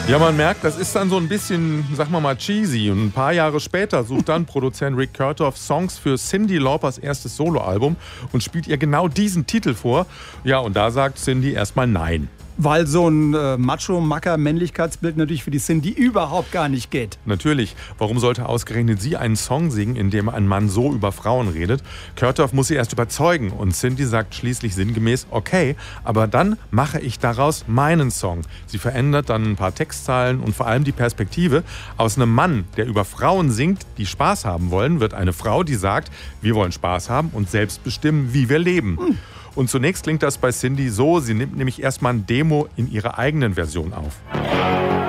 Ja, man merkt, das ist dann so ein bisschen, sagen wir mal, cheesy. Und ein paar Jahre später sucht dann Produzent Rick Kurtoff Songs für Cyndi Laupers erstes Soloalbum und spielt ihr genau diesen Titel vor. Ja, und da sagt Cyndi erstmal nein. Weil so ein Macho-Macker-Männlichkeitsbild natürlich für die Cyndi überhaupt gar nicht geht. Natürlich, warum sollte ausgerechnet sie einen Song singen, in dem ein Mann so über Frauen redet? Kurtoff muss sie erst überzeugen und Cyndi sagt schließlich sinngemäß, okay, aber dann mache ich daraus meinen Song. Sie verändert dann ein paar Textzeilen und vor allem die Perspektive. Aus einem Mann, der über Frauen singt, die Spaß haben wollen, wird eine Frau, die sagt, wir wollen Spaß haben und selbst bestimmen, wie wir leben. Und zunächst klingt das bei Cyndi so, sie nimmt nämlich erstmal ein Demo in ihrer eigenen Version auf.